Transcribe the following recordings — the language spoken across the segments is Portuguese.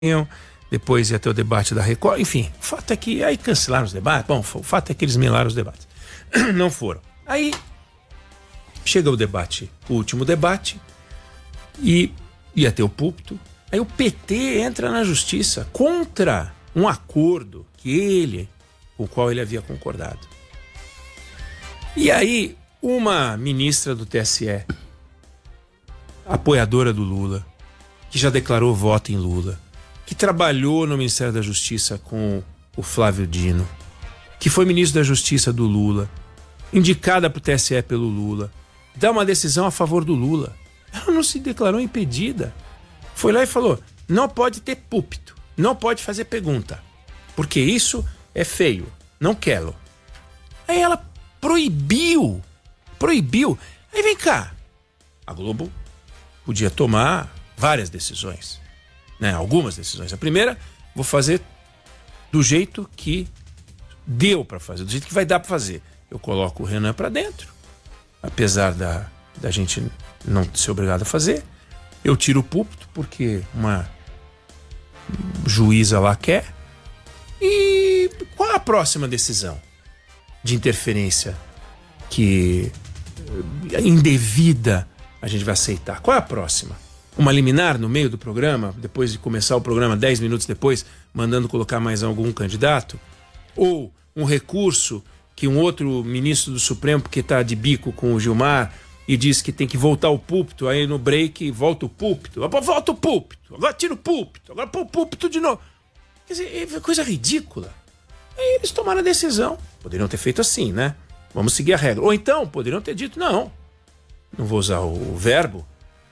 depois ia ter o debate da Record, enfim, o fato é que aí cancelaram os debates. Bom, o fato é que eles melaram os debates. Não foram. Aí chega o debate, o último debate, e ia ter o púlpito. Aí o PT entra na justiça contra um acordo com o qual ele havia concordado. E aí uma ministra do TSE, apoiadora do Lula, que já declarou voto em Lula, que trabalhou no Ministério da Justiça com o Flávio Dino, que foi ministro da Justiça do Lula, indicada para o TSE pelo Lula, dá uma decisão a favor do Lula. Ela não se declarou impedida. Foi lá e falou, não pode ter púlpito, não pode fazer pergunta, porque isso é feio, não quero. Aí ela proibiu. Aí vem cá, a Globo podia tomar várias decisões, né? Algumas decisões. A primeira, vou fazer do jeito que deu para fazer, do jeito que vai dar para fazer. Eu coloco o Renan para dentro, apesar da gente não ser obrigado a fazer. Eu tiro o púlpito porque uma juíza lá quer. E qual é a próxima decisão de interferência que indevida a gente vai aceitar? Qual é a próxima? Uma liminar no meio do programa, depois de começar o programa, 10 minutos depois, mandando colocar mais algum candidato? Ou um recurso que um outro ministro do Supremo, que está de bico com o Gilmar, e diz que tem que voltar o púlpito, aí no break volta o púlpito, volta o púlpito, agora tira o púlpito, agora põe o púlpito de novo. Quer dizer, é coisa ridícula. Aí eles tomaram a decisão. Poderiam ter feito assim, né? Vamos seguir a regra. Ou então, poderiam ter dito, não vou usar o verbo,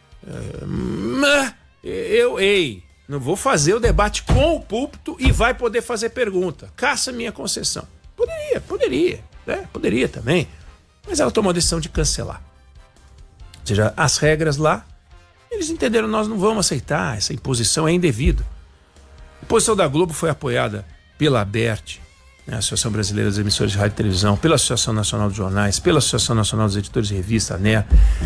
não vou fazer o debate com o púlpito e vai poder fazer pergunta. Caça minha concessão. Poderia, né? Poderia também. Mas ela tomou a decisão de cancelar. Ou seja, as regras lá, eles entenderam, nós não vamos aceitar, essa imposição é indevida. A posição da Globo foi apoiada pela ABERT, né, Associação Brasileira das Emissoras de Rádio e Televisão, pela Associação Nacional de Jornais, pela Associação Nacional dos Editores de Revista, ANER,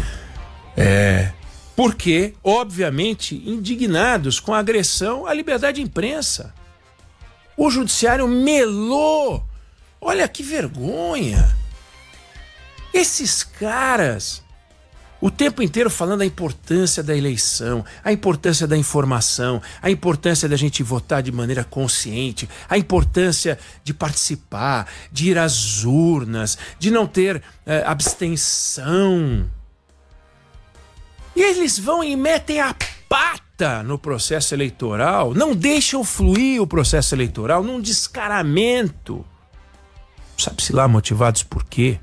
porque, obviamente, indignados com a agressão à liberdade de imprensa. O judiciário melou. Olha que vergonha. Esses caras o tempo inteiro falando da importância da eleição, a importância da informação, a importância da gente votar de maneira consciente, a importância de participar, de ir às urnas, de não ter abstenção. E eles vão e metem a pata no processo eleitoral, não deixam fluir o processo eleitoral num descaramento. Sabe-se lá motivados por quê?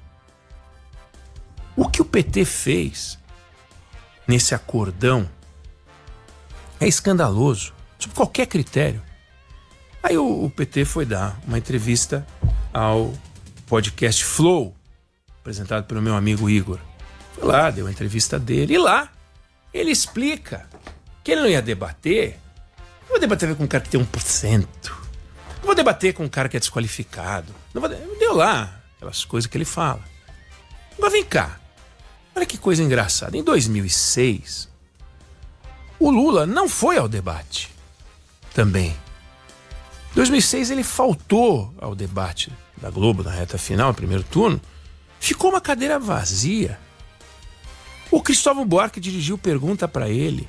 O que o PT fez nesse acordão é escandaloso, sob qualquer critério. Aí o PT foi dar uma entrevista ao podcast Flow, apresentado pelo meu amigo Igor. Foi lá, deu a entrevista dele, e lá ele explica que ele não ia debater. Não vou debater com um cara que tem 1%. Não vou debater com um cara que é desqualificado. Deu lá aquelas coisas que ele fala. Mas vem cá. Olha que coisa engraçada. Em 2006, o Lula não foi ao debate também. Em 2006 ele faltou ao debate da Globo na reta final, no primeiro turno. Ficou uma cadeira vazia. O Cristóvão Buarque dirigiu pergunta para ele.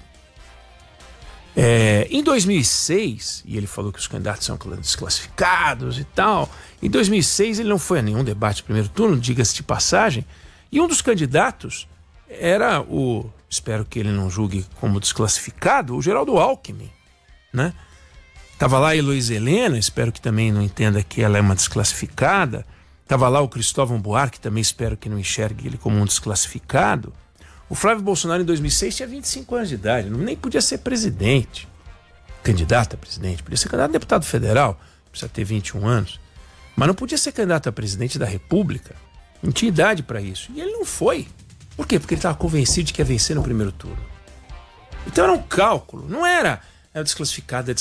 Em 2006, e ele falou que os candidatos são desclassificados e tal. Em 2006 ele não foi a nenhum debate no primeiro turno, diga-se de passagem. E um dos candidatos era espero que ele não julgue como desclassificado, o Geraldo Alckmin, né? Tava lá a Heloísa Helena, espero que também não entenda que ela é uma desclassificada. Tava lá o Cristóvão Buarque, também espero que não enxergue ele como um desclassificado. O Flávio Bolsonaro em 2006 tinha 25 anos de idade, nem podia ser presidente, candidato a presidente, podia ser candidato a deputado federal, precisa ter 21 anos, mas não podia ser candidato a presidente da República. Não tinha idade para isso. E ele não foi. Por quê? Porque ele estava convencido de que ia vencer no primeiro turno. Então era um cálculo. Não era desclassificado,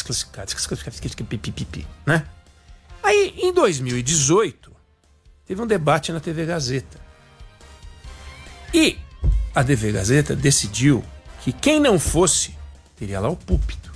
né? Aí, em 2018, teve um debate na TV Gazeta. E a TV Gazeta decidiu que quem não fosse, teria lá o púlpito.